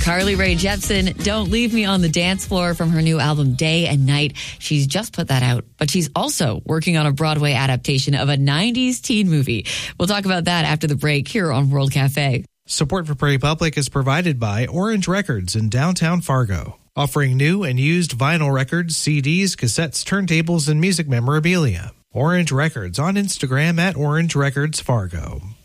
Carly Rae Jepsen, Don't Leave Me on the Dance Floor from her new album Day and Night. She's just put that out, but she's also working on a Broadway adaptation of a 90s teen movie. We'll talk about that after the break here on World Cafe. Support for Prairie Public is provided by Orange Records in downtown Fargo, offering new and used vinyl records, CDs, cassettes, turntables, and music memorabilia. Orange Records on Instagram at Orange Records Fargo.